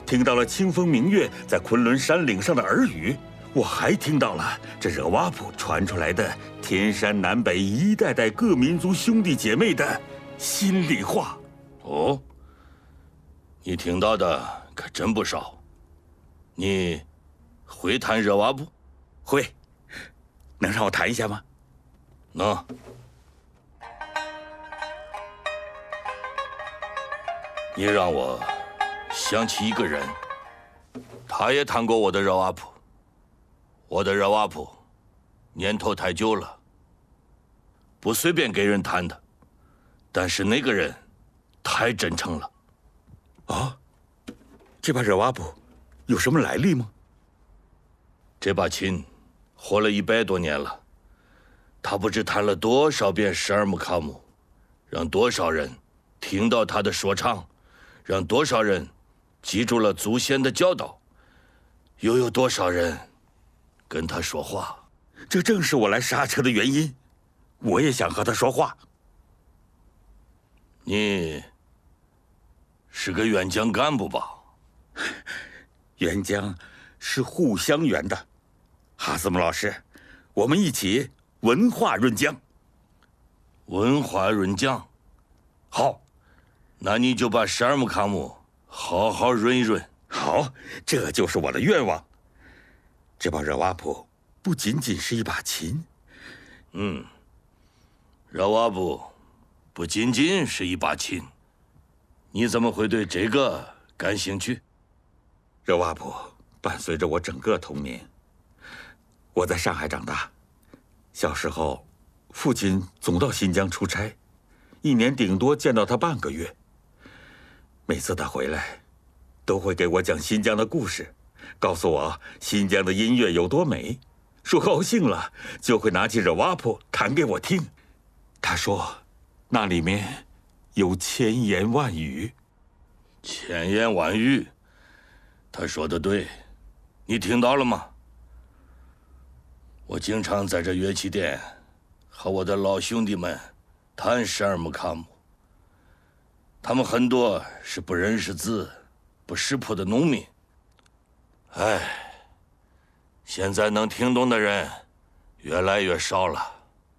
听到了清风明月在昆仑山岭上的耳语，我还听到了这惹瓦卜传出来的天山南北一代代各民族兄弟姐妹的心里话。 哦，你听到的可真不少。你会弹惹瓦卜？ 会，能让我弹一下吗？ 能。你让我想起一个人，他也弹过我的惹瓦卜。我的惹瓦卜年头太久了，不随便给人弹的。但是那个人太真诚了。 哦，这把惹瓦卜有什么来历吗？ 这把琴活了100多年了，他不知弹了多少遍十二木卡姆，让多少人听到他的说唱，让多少人记住了祖先的教导，又有多少人跟他说话。 这正是我来刹车的原因，我也想和他说话。 你是个援疆干部吧？ 援疆是互相援的，哈斯姆老师，我们一起文化润疆。 文化润疆，好，那你就把十二木卡姆好好润一润。 好，这就是我的愿望。这把惹瓦卜不仅仅是一把琴， 惹瓦卜不仅仅是一把琴，你怎么会对这个感兴趣？ 惹瓦卜伴随着我整个童年。我在上海长大，小时候，父亲总到新疆出差，1年顶多见到他半个月。每次他回来，都会给我讲新疆的故事，告诉我新疆的音乐有多美。说高兴了，就会拿起惹瓦卜弹给我听。他说，那里面有千言万语。 千言万语，他说的对，你听到了吗？我经常在这乐器店和我的老兄弟们弹十二木卡姆，他们很多是不认识字、不识谱的农民。哎，现在能听懂的人越来越少了。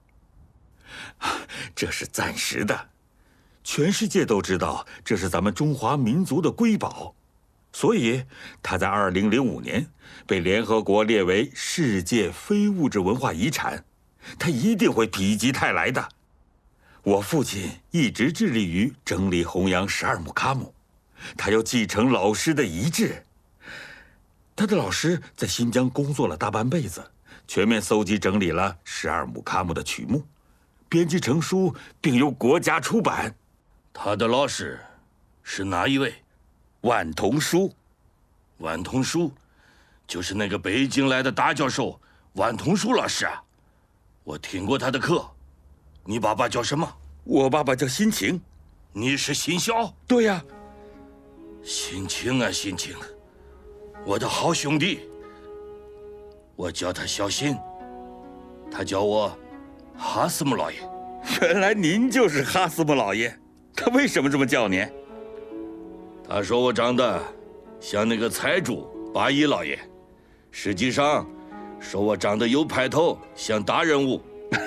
这是暂时的，全世界都知道这是咱们中华民族的瑰宝，所以它在2005年被联合国列为世界非物质文化遗产，它一定会否极泰来的。我父亲一直致力于整理弘扬十二木卡姆，他要继承老师的遗志。他的老师在新疆工作了大半辈子，全面搜集整理了十二木卡姆的曲目，编辑成书，并由国家出版。 他的老师是哪一位？ 万童书。 万童书就是那个北京来的大教授万童书老师啊，我听过他的课。你爸爸叫什么？ 我爸爸叫辛晴。 你是辛晓？ 对呀。 辛晴啊，辛晴，我的好兄弟。我叫他小辛，他叫我哈斯姆老爷。 原来您就是哈斯姆老爷，他为什么这么叫您？ 他说我长得像那个财主八一老爷，实际上说我长得有派头，像大人物。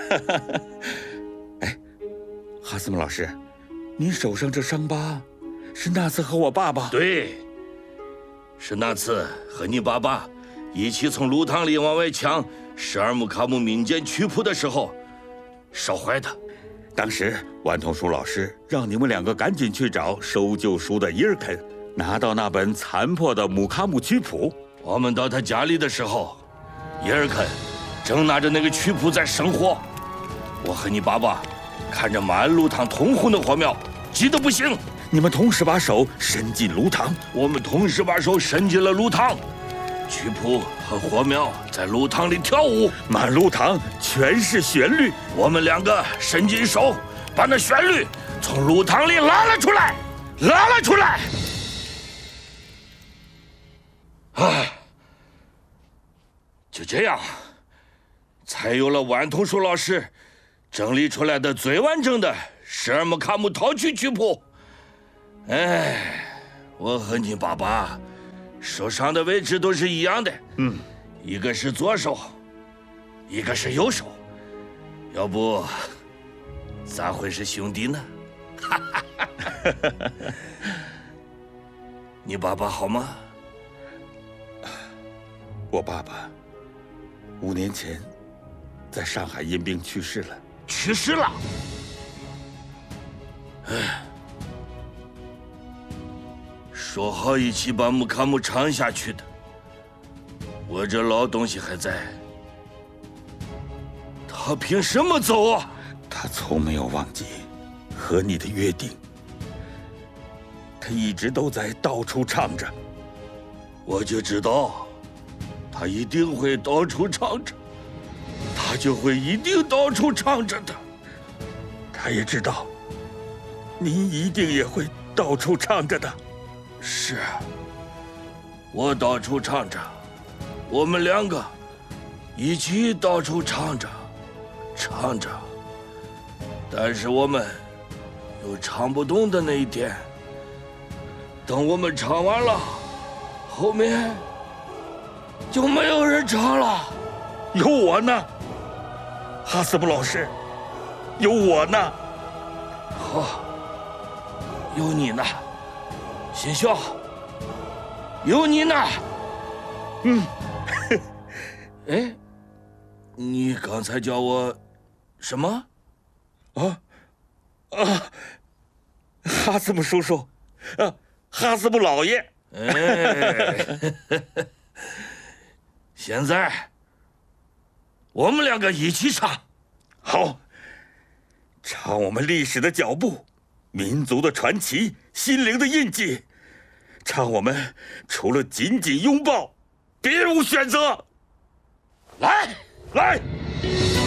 哎，哈斯姆老师，您手上这伤疤是那次和我爸爸？ 对，是那次和你爸爸一起从炉膛里往外抢十二木卡姆民间曲谱的时候烧坏的。 当时万童书老师让你们2个赶紧去找收旧书的伊尔肯，拿到那本残破的木卡姆曲谱。 我们到他家里的时候，伊尔肯正拿着那个曲谱在生火。我和你爸爸看着满炉膛通红的火苗，急得不行。 你们同时把手伸进炉膛。 我们同时把手伸进了炉膛，曲谱和火苗在炉膛里跳舞， 满炉膛全是旋律。 我们2个伸进手，把那旋律从炉膛里拉了出来，拉了出来。唉，就这样，才有了万童书老师整理出来的最完整的十二木卡姆套曲曲谱。哎，我和你爸爸手上的位置都是一样的。一个是左手，一个是右手，要不咋会是兄弟呢？你爸爸好吗？ 我爸爸5年前在上海因病去世了。 去世了。说好一起把木卡姆唱下去的，我这老东西还在，他凭什么走啊？ 他从没有忘记和你的约定，他一直都在到处唱着。 我就知道，他一定会到处唱着，他就会一定到处唱着的。 他也知道，你一定也会到处唱着的。 是，我到处唱着，我们2个一起到处唱着，唱着。但是我们有唱不动的那一天。等我们唱完了，后面就没有人唱了。 有我呢，哈斯姆老师，有我呢。 好，有你呢，新校，有你呢。哎，你刚才叫我什么？ 哈斯姆叔叔，哈斯姆老爷。 现在我们2个一起唱。 好，唱我们历史的脚步，民族的传奇，心灵的印记。唱我们除了紧紧拥抱，别无选择。 来， 来。